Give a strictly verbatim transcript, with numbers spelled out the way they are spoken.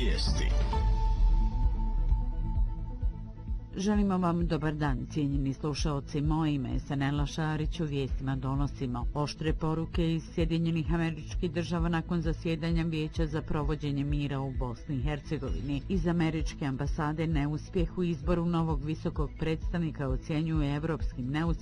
Vijesti. Želimo vam dobar dan, cijenjeni slušaoci. Moje ime je Sanela Šarić, u vijestima donosimo oštre poruke iz Sjedinjenih Američkih Država nakon zasjedanja Vijeća za provođenje mira u Bosni i Hercegovini. Iz Američke ambasade neuspjeh u izboru novog visokog predstavnika ocjenjuje evropskim neuspjehom